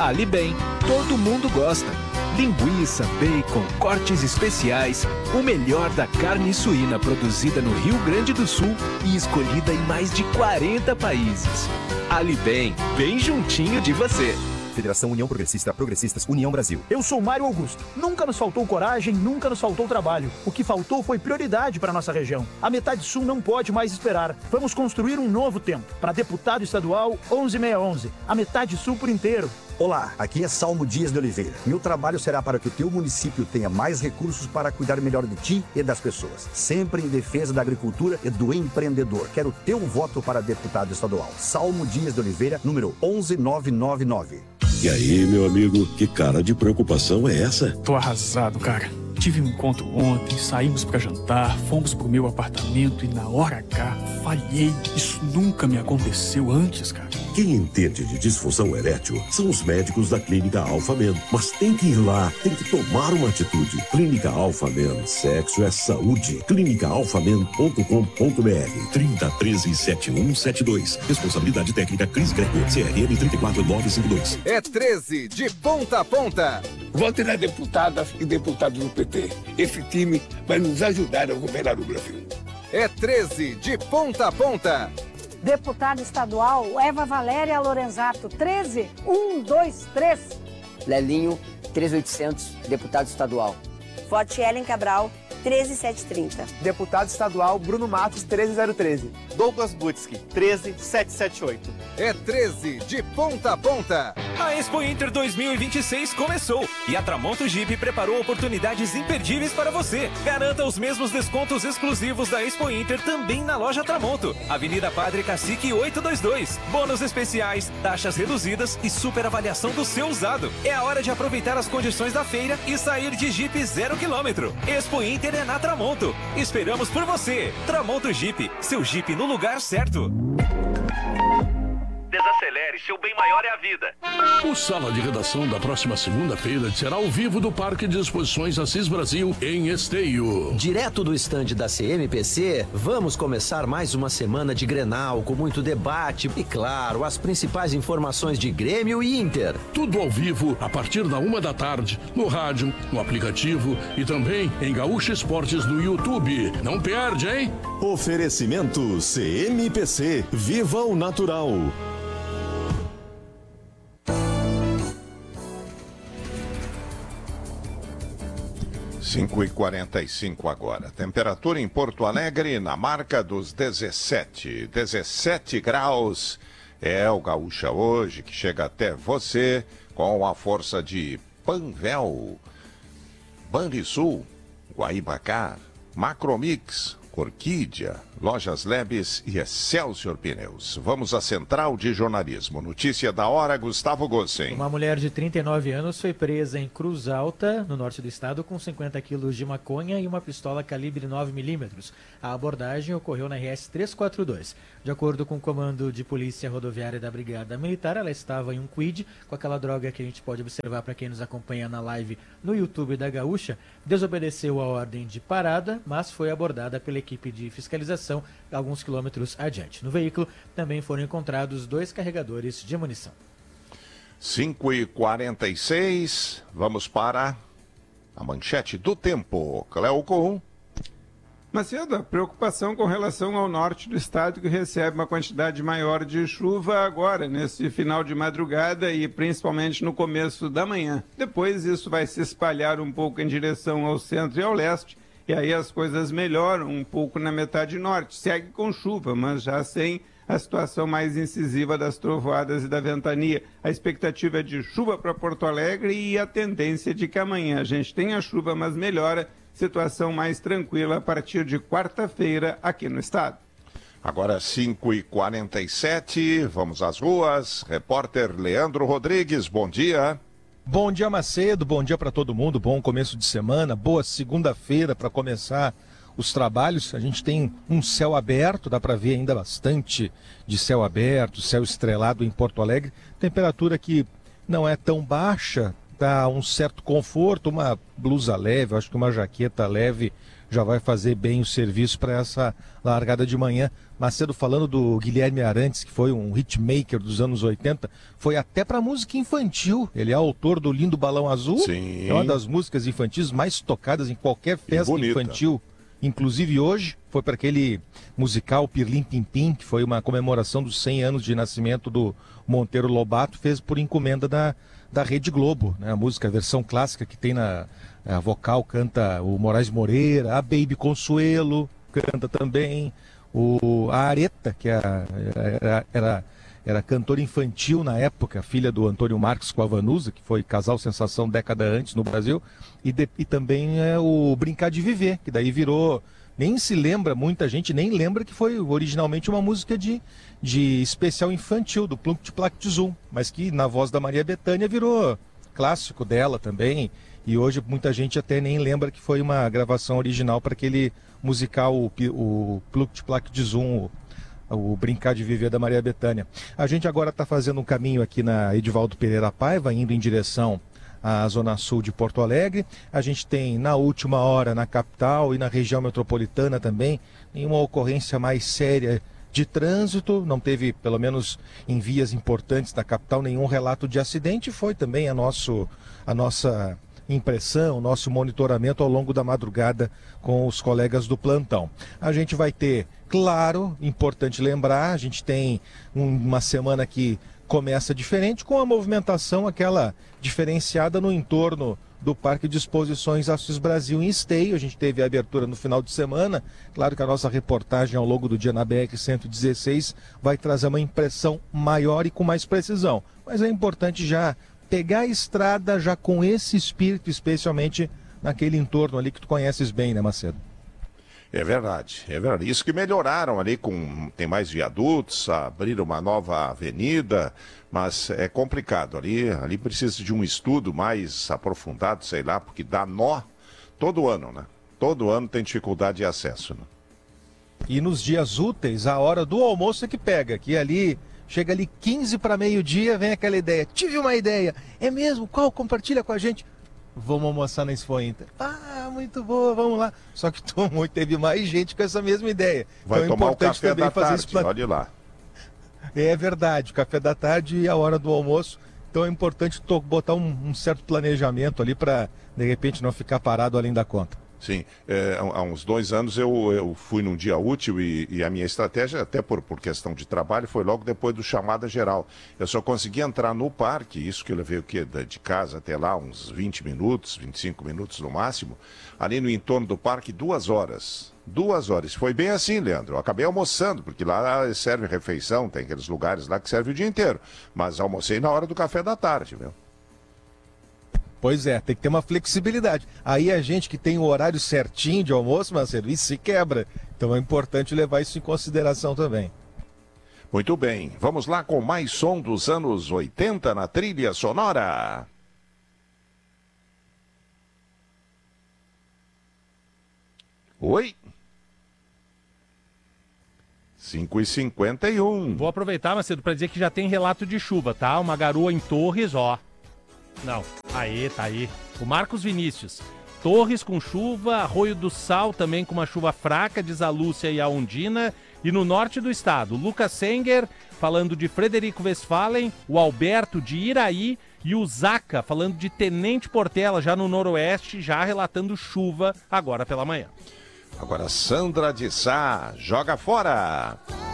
Ali Bem, todo mundo gosta. Linguiça, bacon, cortes especiais, o melhor da carne suína produzida no Rio Grande do Sul e escolhida em mais de 40 países. Ali Bem, bem juntinho de você. Federação União Progressista, Progressistas, União Brasil. Eu sou Mário Augusto. Nunca nos faltou coragem, nunca nos faltou trabalho. O que faltou foi prioridade para nossa região. A metade sul não pode mais esperar. Vamos construir um novo tempo. Para deputado estadual 11611. A metade sul por inteiro. Olá, aqui é Salmo Dias de Oliveira. Meu trabalho será para que o teu município tenha mais recursos para cuidar melhor de ti e das pessoas. Sempre em defesa da agricultura e do empreendedor. Quero teu voto para deputado estadual. Salmo Dias de Oliveira, número 11999. E aí, meu amigo, que cara de preocupação é essa? Tô arrasado, cara. Tive um encontro ontem, saímos pra jantar, fomos pro meu apartamento e na hora H, falhei. Isso nunca me aconteceu antes, cara. Quem entende de disfunção erétil são os médicos da Clínica Alpha Men. Mas tem que ir lá, tem que tomar uma atitude. Clínica Alpha Men, sexo é saúde. clinicaalphamen.com.br 3013-7172. Responsabilidade técnica Cris Greco, CRM 34952. É 13 de ponta a ponta. Vote na deputada e deputados do PT. Esse time vai nos ajudar a governar o Brasil. É 13 de ponta a ponta. Deputada estadual Eva Valéria Lorenzato, 13123. Lelinho, 13800, deputado estadual. Vote Ellen Cabral, 13730. Deputado estadual Bruno Matos, 13013. Douglas Butski, 13778. É 13 de ponta a ponta. A Expo Inter 2026 começou e a Tramonto Jeep preparou oportunidades imperdíveis para você. Garanta os mesmos descontos exclusivos da Expo Inter também na loja Tramonto. Avenida Padre Cacique 822. Bônus especiais, taxas reduzidas e super avaliação do seu usado. É a hora de aproveitar as condições da feira e sair de Jeep 0 km. Expo Inter é na Tramonto. Esperamos por você. Tramonto Jeep, seu Jeep no lugar certo. Desacelere, seu bem maior é a vida. O Sala de Redação da próxima segunda-feira será ao vivo do Parque de Exposições Assis Brasil, em Esteio. Direto do estande da CMPC, vamos começar mais uma semana de Grenal, com muito debate e, claro, as principais informações de Grêmio e Inter. Tudo ao vivo, a partir da 1h, no rádio, no aplicativo e também em Gaúcha Esportes no YouTube. Não perde, hein? Oferecimento CMPC. Viva o natural. 5h45 agora. Temperatura em Porto Alegre na marca dos 17 graus. É o Gaúcha hoje que chega até você com a força de Panvel, Banrisul, Guaibacar, Macromix, Orquídea, Lojas Lebes e Excelsior Pneus. Vamos à Central de Jornalismo. Notícia da hora, Gustavo Gossen. Uma mulher de 39 anos foi presa em Cruz Alta, no norte do estado, com 50 quilos de maconha e uma pistola calibre 9mm. A abordagem ocorreu na RS 342. De acordo com o comando de polícia rodoviária da Brigada Militar, ela estava em um quid, com aquela droga que a gente pode observar para quem nos acompanha na live no YouTube da Gaúcha. Desobedeceu a ordem de parada, mas foi abordada pela equipe de fiscalização alguns quilômetros adiante. No veículo também foram encontrados 2 carregadores de munição. 5h46, vamos para a manchete do tempo. Cleocon. Macedo, a preocupação com relação ao norte do estado, que recebe uma quantidade maior de chuva agora, nesse final de madrugada e principalmente no começo da manhã. Depois isso vai se espalhar um pouco em direção ao centro e ao leste, e aí as coisas melhoram um pouco na metade norte. Segue com chuva, mas já sem a situação mais incisiva das trovoadas e da ventania. A expectativa é de chuva para Porto Alegre e a tendência de que amanhã a gente tenha chuva, mas melhora, situação mais tranquila a partir de quarta-feira aqui no estado. Agora 5h47, vamos às ruas. Repórter Leandro Rodrigues, bom dia. Bom dia, Macedo, bom dia para todo mundo, bom começo de semana, boa segunda-feira para começar os trabalhos. A gente tem um céu aberto, dá para ver ainda bastante de céu aberto, céu estrelado em Porto Alegre, temperatura que não é tão baixa, dá um certo conforto, uma blusa leve, acho que uma jaqueta leve já vai fazer bem o serviço para essa largada de manhã. Macedo, falando do Guilherme Arantes, que foi um hitmaker dos anos 80, foi até para música infantil. Ele é autor do Lindo Balão Azul. Sim. É uma das músicas infantis mais tocadas em qualquer festa infantil. Inclusive hoje foi para aquele musical Pirlim Pim Pim, que foi uma comemoração dos 100 anos de nascimento do Monteiro Lobato, fez por encomenda da Rede Globo, né? A música, a versão clássica que tem a vocal, canta o Moraes Moreira, a Baby Consuelo canta também, a Areta, que era cantora infantil na época, filha do Antônio Marcos com a Vanusa, que foi casal sensação década antes no Brasil, e também o Brincar de Viver, que daí virou, nem se lembra, muita gente nem lembra que foi originalmente uma música de especial infantil, do Plunk de Plaque de Zoom, mas que na voz da Maria Bethânia virou clássico dela também, e hoje muita gente até nem lembra que foi uma gravação original para aquele musical, o Plunk de Plaque de Zoom, o Brincar de Viver da Maria Bethânia. A gente agora está fazendo um caminho aqui na Edivaldo Pereira Paiva, indo em direção à Zona Sul de Porto Alegre. A gente tem, na última hora, na capital e na região metropolitana também, nenhuma ocorrência mais séria de trânsito. Não teve, pelo menos em vias importantes da capital, nenhum relato de acidente. Foi também a nossa impressão, nosso monitoramento ao longo da madrugada com os colegas do plantão. A gente vai ter, claro, importante lembrar, a gente tem uma semana que começa diferente, com a movimentação aquela diferenciada no entorno do Parque de Exposições Assis Brasil em Esteio. A gente teve a abertura no final de semana. Claro que a nossa reportagem ao longo do dia na BR-116 vai trazer uma impressão maior e com mais precisão. Mas é importante já pegar a estrada já com esse espírito, especialmente naquele entorno ali que tu conheces bem, né, Macedo? É verdade, é verdade. Isso que melhoraram ali, tem mais viadutos, abriram uma nova avenida, mas é complicado. Ali precisa de um estudo mais aprofundado, sei lá, porque dá nó todo ano, né? Todo ano tem dificuldade de acesso, né? E nos dias úteis, a hora do almoço é que pega, que ali... Chega ali 15 para meio-dia, vem aquela ideia. Tive uma ideia. É mesmo? Qual? Compartilha com a gente. Vamos almoçar na Expo Inter. Ah, muito boa, vamos lá. Só que teve mais gente com essa mesma ideia. Vai então, tomar é importante o café também da fazer tarde, isso. Olha lá. É verdade, o café da tarde e a hora do almoço. Então é importante botar um certo planejamento ali para, de repente, não ficar parado além da conta. Sim, há uns 2 anos eu fui num dia útil e a minha estratégia, até por questão de trabalho, foi logo depois do chamada geral. Eu só consegui entrar no parque, isso que eu levei o quê? De casa até lá, uns 20 minutos, 25 minutos no máximo, ali no entorno do parque, 2 horas. 2 horas. Foi bem assim, Leandro. Eu acabei almoçando, porque lá serve refeição, tem aqueles lugares lá que serve o dia inteiro. Mas almocei na hora do café da tarde, viu? Pois é, tem que ter uma flexibilidade. Aí a gente que tem o horário certinho de almoço, Marcelo, isso se quebra. Então é importante levar isso em consideração também. Muito bem, vamos lá com mais som dos anos 80 na trilha sonora. Oi? 5h51. Vou aproveitar, Macedo, para dizer que já tem relato de chuva, tá? Uma garoa em Torres, ó. Não, aí, tá aí. O Marcos Vinícius. Torres com chuva, Arroio do Sal também com uma chuva fraca, diz a Lúcia e a Ondina. E no norte do estado, Lucas Senger falando de Frederico Westphalen, o Alberto de Iraí e o Zaca falando de Tenente Portela, já no noroeste, já relatando chuva agora pela manhã. Agora Sandra de Sá, joga fora.